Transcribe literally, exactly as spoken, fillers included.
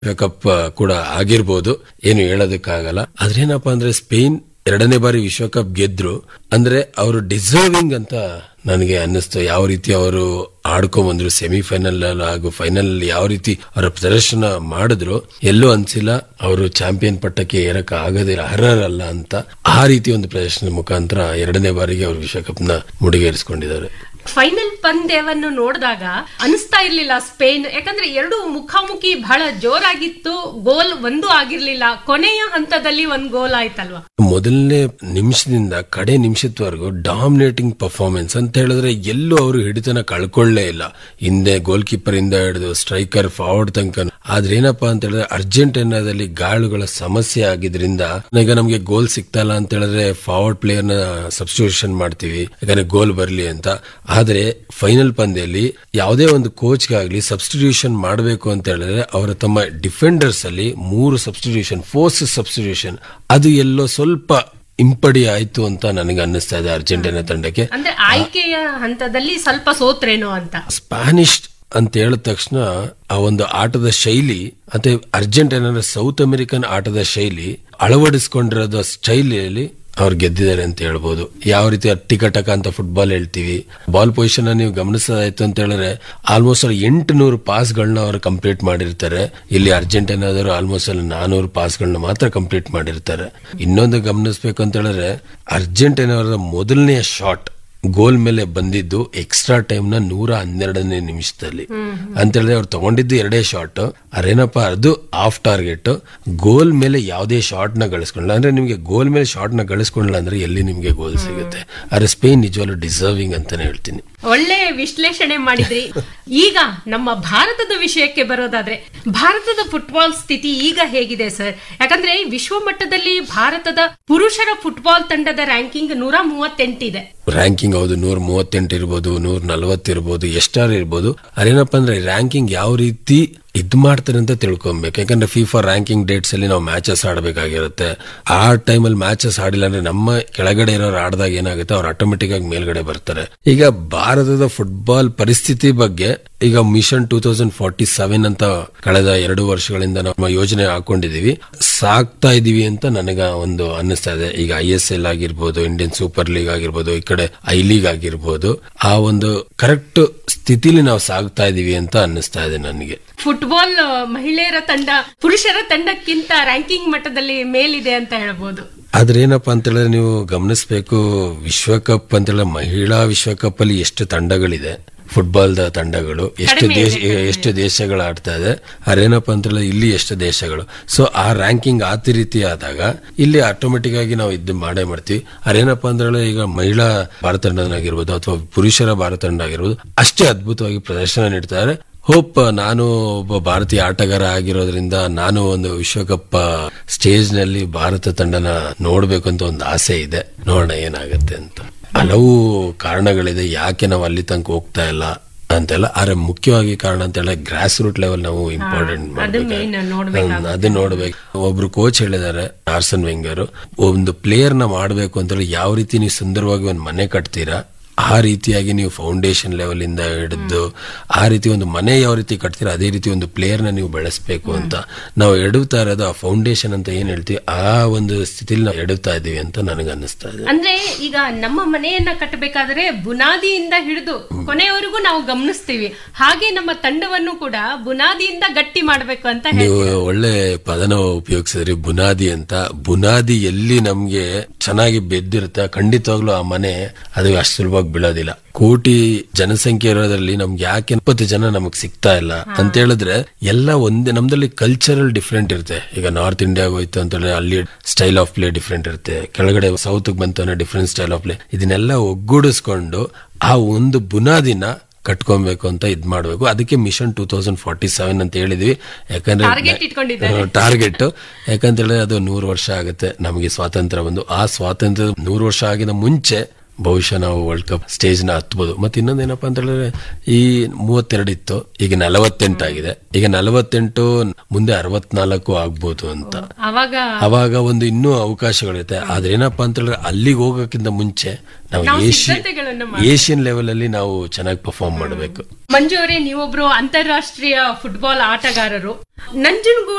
Cup ಕೂಡ ಆಗಿರ್ಬೋದು, ಏನು ಹೇಳೋದಕ್ಕಾಗಲ್ಲ. ಆದ್ರೇನಪ್ಪಾ ಅಂದ್ರೆ ಸ್ಪೇನ್ ಎರಡನೇ ಬಾರಿ ವಿಶ್ವಕಪ್ ಗೆದ್ರು ಅಂದ್ರೆ ಅವರು ಡಿಸರ್ವಿಂಗ್ ಅಂತ ನನಗೆ ಅನ್ನಿಸ್ತು. ಯಾವ ರೀತಿ ಅವರು ಆಡ್ಕೊಂಡ್ಬಂದ್ರು ಸೆಮಿಫೈನಲ್ ಹಾಗೂ ಫೈನಲ್ ಯಾವ ರೀತಿ ಅವರ ಪ್ರದರ್ಶನ ಮಾಡಿದ್ರು, ಎಲ್ಲೂ ಅನ್ಸಿಲ್ಲ ಅವರು ಚಾಂಪಿಯನ್ ಪಟ್ಟಕ್ಕೆ ಏರಕ್ಕೆ ಆಗದೇ ಅರ್ಹರಲ್ಲ ಅಂತ. ಆ ರೀತಿ ಒಂದು ಪ್ರದರ್ಶನ ಮುಖಾಂತರ ಎರಡನೇ ಬಾರಿಗೆ ಅವರು ವಿಶ್ವಕಪ್ ನ ಮುಡಿಗೇರಿಸಿಕೊಂಡಿದ್ದಾರೆ. ಫೈನಲ್ ಪಂದ್ಯವನ್ನು ನೋಡಿದಾಗ ಅನಿಸ್ತಾ ಇರ್ಲಿಲ್ಲ ಸ್ಪೇನ್, ಯಾಕಂದ್ರೆ ಎರಡು ಮುಖಾಮುಖಿ ಬಹಳ ಜೋರಾಗಿತ್ತು, ಗೋಲ್ ಒಂದು ಆಗಿರ್ಲಿಲ್ಲ. ಕೊನೆಯ ಹಂತದಲ್ಲಿ ಒಂದ್ ಗೋಲ್ ಆಯ್ತಲ್ವಾ. ಮೊದಲನೇ ನಿಮಿಷದಿಂದ ಕಡೆ ನಿಮಿಷದವರೆಗೂ ಡಾಮಿನೇಟಿಂಗ್ ಪರ್ಫಾರ್ಮೆನ್ಸ್ ಅಂತ ಹೇಳಿದ್ರೆ ಎಲ್ಲೂ ಅವರು ಹಿಡಿತನ ಕಳ್ಕೊಳ್ಳೇ ಇಲ್ಲ. ಹಿಂದೆ ಗೋಲ್ ಕೀಪರ್ ಇಂದ ಹಿಡಿದು ಸ್ಟ್ರೈಕರ್ ಫಾರ್ವರ್ಡ್ ತನಕ. ಆದ್ರೆ ಏನಪ್ಪಾ ಅಂತ ಹೇಳಿದ್ರೆ ಅರ್ಜೆಂಟೀನಾದಲ್ಲಿ ಗಾಳುಗಳ ಸಮಸ್ಯೆ ಆಗಿದ್ರಿಂದ ಈಗ ನಮ್ಗೆ ಗೋಲ್ ಸಿಗ್ತಾ ಇಲ್ಲ ಅಂತ ಹೇಳಿದ್ರೆ ಫಾರ್ವರ್ಡ್ ಪ್ಲೇಯರ್ ನ ಸಬ್ಸ್ಟಿಟ್ಯೂಷನ್ ಮಾಡ್ತೀವಿ ಯಾಕಂದ್ರೆ ಗೋಲ್ ಬರ್ಲಿ ಅಂತ. ಆದ್ರೆ ಫೈನಲ್ ಪಂದ್ಯದಲ್ಲಿ ಯಾವುದೇ ಒಂದು ಕೋಚ್ ಗಾಗ್ಲಿ ಸಬ್ಸ್ಟಿಟ್ಯೂಷನ್ ಮಾಡಬೇಕು ಅಂತ ಹೇಳಿದ್ರೆ ಅವರ ತಮ್ಮ ಡಿಫೆಂಡರ್ಸ್ ಅಲ್ಲಿ ಮೂರು ಸಬ್ಸ್ಟಿಟ್ಯೂಷನ್ ಫೋರ್ಸ್ ಸಬ್ಸ್ಟಿಟ್ಯೂಷನ್ ಅದು ಎಲ್ಲೋ ಸ್ವಲ್ಪ ಇಂಪಡಿ ಆಯ್ತು ಅಂತ ನನಗೆ ಅನ್ನಿಸ್ತಾ ಇದೆ ಅರ್ಜೆಂಟೀನಾ ತಂಡಕ್ಕೆ. ಅಂದ್ರೆ ಆಯ್ಕೆಯ ಹಂತದಲ್ಲಿ ಸ್ವಲ್ಪ ಸೋತ್ರೇನೋ ಅಂತ. ಸ್ಪ್ಯಾನಿಷ್ ಅಂತ ಹೇಳಿದ ತಕ್ಷಣ ಆ ಒಂದು ಆಟದ ಶೈಲಿ ಮತ್ತೆ ಅರ್ಜೆಂಟೀನಾದ ಸೌತ್ ಅಮೆರಿಕನ್ ಆಟದ ಶೈಲಿ ಅಳವಡಿಸಿಕೊಂಡಿರೋದ ಶೈಲಿಯಲ್ಲಿ ಅವ್ರು ಗೆದ್ದಿದ್ದಾರೆ ಅಂತ ಹೇಳ್ಬೋದು. ಯಾವ ರೀತಿ ಟಿಕಟಕ ಅಂತ ಫುಟ್ಬಾಲ್ ಹೇಳ್ತೀವಿ, ಬಾಲ್ ಪೊಸಿಷನ್ ನೀವು ಗಮನಿಸೋದಾಯ್ತು ಅಂತ ಹೇಳಿದ್ರೆ ಆಲ್ಮೋಸ್ಟ್ ಅಲ್ಲಿ ಎಂಟು ನೂರು ಪಾಸ್ ಗಳನ್ನ ಅವರು ಕಂಪ್ಲೀಟ್ ಮಾಡಿರ್ತಾರೆ. ಇಲ್ಲಿ ಅರ್ಜೆಂಟೀನಾದವರು ಆಲ್ಮೋಸ್ಟ್ ಅಲ್ಲಿ ನಾನೂರು ಪಾಸ್ ಗಳನ್ನ ಮಾತ್ರ ಕಂಪ್ಲೀಟ್ ಮಾಡಿರ್ತಾರೆ. ಇನ್ನೊಂದು ಗಮನಿಸಬೇಕು ಅಂತ ಹೇಳಿದ್ರೆ ಅರ್ಜೆಂಟೀನಾದ ಮೊದಲನೆಯ ಶಾಟ್ ಗೋಲ್ ಮೇಲೆ ಬಂದಿದ್ದು ಎಕ್ಸ್ಟ್ರಾ ಟೈಮ್ ನ ನೂರ ಹನ್ನೆರಡನೇ ನಿಮಿಷದಲ್ಲಿ ಅಂತ ಹೇಳಿದ್ರೆ ಅವ್ರು ತಗೊಂಡಿದ್ದು ಎರಡೇ ಶಾಟ್. ಅರೇನಪ್ಪ ಅದು ಆಫ್ ಟಾರ್ಗೆಟ್. ಗೋಲ್ ಮೇಲೆ ಯಾವುದೇ ಶಾಟ್ ನ ಗಳಿಸ್ಕೊಂಡಿಲ್ಲ ಅಂದ್ರೆ ನಿಮ್ಗೆ ಗೋಲ್ ಮೇಲೆ ಶಾಟ್ ನ ಗಳಿಸ್ಕೊಂಡಿಲ್ಲ ಅಂದ್ರೆ ಎಲ್ಲಿ ನಿಮ್ಗೆ ಗೋಲ್ ಸಿಗುತ್ತೆ. ಆದ್ರೆ ಸ್ಪೇನ್ ನಿಜವಾಗ್ಲೂ ಡಿಸರ್ವಿಂಗ್ ಅಂತಾನೆ ಹೇಳ್ತೀನಿ. ಒಳ್ಳೆ ವಿಶ್ಲೇಷಣೆ ಮಾಡಿದ್ರಿ. ಈಗ ನಮ್ಮ ಭಾರತದ ವಿಷಯಕ್ಕೆ ಬರೋದಾದ್ರೆ ಭಾರತದ ಫುಟ್ಬಾಲ್ ಸ್ಥಿತಿ ಈಗ ಹೇಗಿದೆ ಸರ್? ಯಾಕಂದ್ರೆ ವಿಶ್ವ ಮಟ್ಟದಲ್ಲಿ ಭಾರತದ ಪುರುಷರ ಫುಟ್ಬಾಲ್ ತಂಡದ ರ್ಯಾಂಕಿಂಗ್ ನೂರ ಮೂವತ್ತೆಂಟಿದೆ. ರ್ಯಾಂಕಿಂಗ್ ಹೌದು, ನೂರ ಮೂವತ್ತೆಂಟು ಇರ್ಬೋದು, ನೂರ ನಲ್ವತ್ತು ಇರ್ಬೋದು, ಎಷ್ಟಾರು ಇರ್ಬೋದು. ಅದೇನಪ್ಪ ಅಂದ್ರೆ ರ್ಯಾಂಕಿಂಗ್ ಯಾವ ರೀತಿ ಇದ್ ಮಾಡ್ತಾರೆ ಅಂತ ತಿಳ್ಕೊಬೇಕು. ಯಾಕಂದ್ರೆ ಫಿಫಾ ರ್ಯಾಂಕಿಂಗ್ ಡೇಟ್ಸ್ ಅಲ್ಲಿ ನಾವು ಮ್ಯಾಚಸ್ ಆಡಬೇಕಾಗಿರುತ್ತೆ. ಆ ಟೈಮಲ್ಲಿ ಮ್ಯಾಚಸ್ ಆಡಿಲ್ಲ ಅಂದ್ರೆ ನಮ್ಮ ಕೆಳಗಡೆ ಇರೋರು ಆಡಿದಾಗ ಏನಾಗುತ್ತೆ, ಅವ್ರು ಆಟೋಮೆಟಿಕ್ ಆಗಿ ಮೇಲ್ಗಡೆ ಬರ್ತಾರೆ. ಈಗ ಭಾರತದ ಫುಟ್ಬಾಲ್ ಪರಿಸ್ಥಿತಿ ಬಗ್ಗೆ ಈಗ mission two thousand forty seven ಅಂತ ಕಳೆದ ಎರಡು ವರ್ಷಗಳಿಂದ ನಾವು ಯೋಜನೆ ಹಾಕೊಂಡಿದೀವಿ, ಸಾಕ್ತಾ ಇದೀವಿ ಅಂತ ನನಗ ಒಂದು ಅನ್ನಿಸ್ತಾ ಇದೆ. ಈಗ ಐ ಎಸ್ ಎಲ್ ಆಗಿರ್ಬೋದು, ಇಂಡಿಯನ್ ಸೂಪರ್ ಲೀಗ್ ಆಗಿರ್ಬೋದು, ಈ ಕಡೆ ಐ ಲೀಗ್ ಆಗಿರ್ಬೋದು, ಆ ಒಂದು ಕರೆಕ್ಟ್ ಸ್ಥಿತಿಲಿ ನಾವು ಸಾಗ್ತಾ ಇದೀವಿ ಅಂತ ಅನ್ನಿಸ್ತಾ ಇದೆ ನನಗೆ. ಫುಟ್ಬಾಲ್ ಮಹಿಳೆಯರ ತಂಡ ಪುರುಷರ ತಂಡಕ್ಕಿಂತ ರ್ಯಾಂಕಿಂಗ್ ಮಟ್ಟದಲ್ಲಿ ಮೇಲಿದೆ ಅಂತ ಹೇಳ್ಬೋದು. ಆದ್ರೆ ಏನಪ್ಪಾ ಅಂತ ಹೇಳಿದ್ರೆ ನೀವು ಗಮನಿಸಬೇಕು, ವಿಶ್ವಕಪ್ ಅಂತ ಹೇಳಿದ್ರೆ ಮಹಿಳಾ ವಿಶ್ವಕಪ್ ಅಲ್ಲಿ ಎಷ್ಟು ತಂಡಗಳಿದೆ, ಫುಟ್ಬಾಲ್ ದ ತಂಡಗಳು ಎಷ್ಟು ದೇಶ ಎಷ್ಟು ದೇಶಗಳು ಆಡ್ತಾ ಇದೆ. ಅದೇನಪ್ಪ ಅಂತ ಹೇಳಿದ್ರೆ ಇಲ್ಲಿ ಎಷ್ಟು ದೇಶಗಳು. ಸೊ ಆ ರ್ಯಾಂಕಿಂಗ್ ಆ ರೀತಿ ಆದಾಗ ಇಲ್ಲಿ ಆಟೋಮೆಟಿಕ್ ಆಗಿ ನಾವು ಇದು ಮಾಡೇ ಮಾಡ್ತೀವಿ. ಅದೇನಪ್ಪ ಅಂತ ಹೇಳಿದ್ರೆ ಈಗ ಮಹಿಳಾ ಭಾರತ ತಂಡನಾಗಿರ್ಬೋದು ಅಥವಾ ಪುರುಷರ ಭಾರತ ತಂಡ ಆಗಿರ್ಬೋದು ಅಷ್ಟೇ ಅದ್ಭುತವಾಗಿ ಪ್ರದರ್ಶನ ನೀಡ್ತಾರೆ. ಹೋಪ್ ನಾನು ಒಬ್ಬ ಭಾರತೀಯ ಆಟಗಾರ ಆಗಿರೋದ್ರಿಂದ ನಾನು ಒಂದು ವಿಶ್ವಕಪ್ ಸ್ಟೇಜ್ ನಲ್ಲಿ ಭಾರತ ತಂಡನ ನೋಡ್ಬೇಕು ಅಂತ ಒಂದು ಆಸೆ ಇದೆ. ನೋಡೋಣ ಏನಾಗತ್ತೆ ಅಂತ. ಹಲವು ಕಾರಣಗಳಿದೆ ಯಾಕೆ ನಾವು ಅಲ್ಲಿ ತನಕ ಹೋಗ್ತಾ ಇಲ್ಲ ಅಂತೆಲ್ಲ. ಆದ್ರೆ ಮುಖ್ಯವಾಗಿ ಕಾರಣ ಅಂತ ಹೇಳಿ ಗ್ರಾಸ್ ರೂಟ್ ಲೆವೆಲ್ ನಾವು ಇಂಪಾರ್ಟೆಂಟ್ ಮಾಡ್ಬೇಕು, ಅದನ್ನ ನೋಡ್ಬೇಕು. ಒಬ್ರು ಕೋಚ್ ಹೇಳಿದ್ದಾರೆ ಆರ್ಸನ್ ವೆಂಗರ್, ಒಂದು ಪ್ಲೇಯರ್ ನ ಮಾಡ್ಬೇಕು ಅಂತ ಹೇಳಿ ಯಾವ ರೀತಿ ನೀವು ಸುಂದರವಾಗಿ ಒಂದು ಮನೆ ಕಟ್ತೀರಾ ಆ ರೀತಿಯಾಗಿ ನೀವು ಫೌಂಡೇಶನ್ ಲೆವೆಲ್ ಇಂದ ಹಿಡಿದು ಆ ರೀತಿ ಒಂದು ಮನೆ ಯಾವ ರೀತಿ ಕಟ್ತೀರಾ ಅದೇ ರೀತಿ ಒಂದು ಪ್ಲೇಯರ್ ನ ನೀವು ಬೆಳೆಸಬೇಕು ಅಂತ ನಾವು ಎಡುತ್ತಾ ಇರೋದು ಆ ಫೌಂಡೇಶನ್ ಅಂತ ಏನ್ ಹೇಳ್ತೀವಿ ಆ ಒಂದು ಸ್ಥಿತಿಲಿ ನಾವು ಎಡುತ್ತಾ ಇದೀವಿ ಅಂತ ನನಗೆ ಅನ್ನಿಸ್ತಾ ಇದೆ. ಅಂದ್ರೆ ಈಗ ನಮ್ಮ ಮನೆಯನ್ನ ಕಟ್ಟಬೇಕಾದ್ರೆ ಬುನಾದಿಯಿಂದ ಹಿಡಿದು ಕೊನೆಯವರೆಗೂ ನಾವು ಗಮನಿಸ್ತೀವಿ, ಹಾಗೆ ನಮ್ಮ ತಂಡವನ್ನು ಕೂಡ ಬುನಾದಿಯಿಂದ ಗಟ್ಟಿ ಮಾಡ್ಬೇಕು ಅಂತ ನೀವು ಒಳ್ಳೆ ಪದನ ಉಪಯೋಗಿಸಿದ್ರಿ, ಬುನಾದಿ ಅಂತ. ಬುನಾದಿ ಎಲ್ಲಿ ನಮ್ಗೆ ಚೆನ್ನಾಗಿ ಬೆದ್ದಿರುತ್ತೆ ಖಂಡಿತವಾಗ್ಲೂ ಆ ಮನೆ ಅದು ಅಷ್ಟು ಸುಲಭವಾಗಿ ಬೀಳೋದಿಲ್ಲ. ಕೋಟಿ ಜನಸಂಖ್ಯೆ ಇರೋದ್ರಲ್ಲಿ ನಮ್ಗೆ ಯಾಕೆ ಎಪ್ಪತ್ತು ಜನ ನಮಗ್ ಸಿಗ್ತಾ ಇಲ್ಲ ಅಂತ ಹೇಳಿದ್ರೆ ಎಲ್ಲ ಒಂದೇ. ನಮ್ದಲ್ಲಿ ಕಲ್ಚರಲ್ ಡಿಫ್ರೆಂಟ್ ಇರುತ್ತೆ. ಈಗ ನಾರ್ತ್ ಇಂಡಿಯಾಗ ಹೋಯ್ತು ಅಂತ ಹೇಳಿದ್ರೆ ಅಲ್ಲಿ ಸ್ಟೈಲ್ ಆಫ್ ಪ್ಲೇ ಡಿಫ್ರೆಂಟ್ ಇರುತ್ತೆ, ಕೆಳಗಡೆ ಸೌತ್ ಬಂತು ಅಂದ್ರೆ ಡಿಫ್ರೆಂಟ್ ಸ್ಟೈಲ್ ಆಫ್ ಪ್ಲೇ. ಇದನ್ನೆಲ್ಲ ಒಗ್ಗೂಡಿಸ್ಕೊಂಡು ಆ ಒಂದು ಬುನಾದಿನ ಕಟ್ಕೊಬೇಕು ಅಂತ ಇದ್ ಮಾಡ್ಬೇಕು. ಅದಕ್ಕೆ mission two thousand forty seven ಅಂತ ಹೇಳಿದ್ವಿ. ಯಾಕಂದ್ರೆ ಟಾರ್ಗೆಟ್ ಯಾಕಂತ ಹೇಳಿದ್ರೆ ಅದು ನೂರು ವರ್ಷ ಆಗುತ್ತೆ ನಮಗೆ ಸ್ವಾತಂತ್ರ್ಯ ಬಂದು. ಆ ಸ್ವಾತಂತ್ರ್ಯ ನೂರು ವರ್ಷ ಆಗಿದ ಮುಂಚೆ ಬಹುಶಃ ನಾವು ವರ್ಲ್ಡ್ ಕಪ್ ಸ್ಟೇಜ್ ನ ಹತ್ಬೋದು. ಮತ್ತೆ ಇನ್ನೊಂದೇನಪ್ಪಾ ಅಂತ ಹೇಳಿದ್ರೆ ಈ ಮೂವತ್ತೆರಡು ಇತ್ತು, ಈಗ ನಲವತ್ತೆಂಟು ಆಗಿದೆ. ಈಗ ನಲವತ್ತೆಂಟು ಮುಂದೆ ಅರವತ್ನಾಲ್ಕು ಆಗ್ಬೋದು ಅಂತ. ಅವಾಗ ಅವಾಗ ಒಂದು ಇನ್ನೂ ಅವಕಾಶಗಳಿರುತ್ತೆ. ಆದ್ರೆ ಏನಪ್ಪಾ ಅಂತ ಹೇಳಿದ್ರೆ ಅಲ್ಲಿಗೆ ಹೋಗೋಕ್ಕಿಂತ ಮುಂಚೆ ನಾವು ಏಷ್ಯನ್ ಏಷ್ಯನ್ ಲೆವೆಲ್ ಅಲ್ಲಿ ನಾವು ಚೆನ್ನಾಗಿ ಪರ್ಫಾರ್ಮ್ ಮಾಡಬೇಕು. ಮಂಜು ಅವರೇ, ನೀವೊಬ್ರು ಅಂತಾರಾಷ್ಟ್ರೀಯ ಫುಟ್ಬಾಲ್ ಆಟಗಾರರು. ನಂಜನಗೂಡು